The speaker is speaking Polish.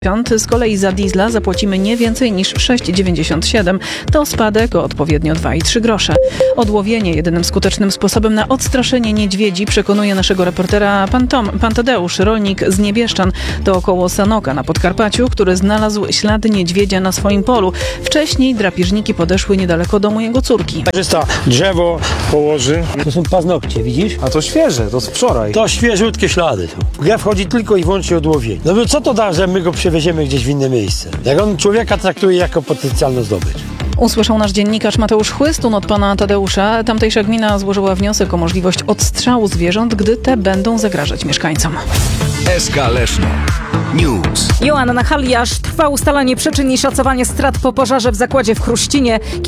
Z kolei za diesla zapłacimy nie więcej niż 6,97. To spadek o odpowiednio 2,3 grosze. Odłowienie jedynym skutecznym sposobem na odstraszenie niedźwiedzi, przekonuje naszego reportera pan Tadeusz, rolnik z Niebieszczan. To około Sanoka na Podkarpaciu, który znalazł ślady niedźwiedzia na swoim polu. Wcześniej drapieżniki podeszły niedaleko domu jego córki. Korzysta, drzewo położy. To są paznokcie, widzisz? A to świeże, to z wczoraj. To świeżutkie ślady. W grę wchodzi tylko i wyłącznie odłowienie. No bo co to da, że my go przewieziemy gdzieś w inne miejsce? Jak on człowieka traktuje jako potencjalną zdobycz. Usłyszał nasz dziennikarz Mateusz Chłystun od pana Tadeusza. Tamtejsza gmina złożyła wniosek o możliwość odstrzału zwierząt, gdy te będą zagrażać mieszkańcom. SK Leszno News. Joanna Haliasz. Trwa ustalanie przyczyn i szacowanie strat po pożarze w zakładzie w Chruścinie.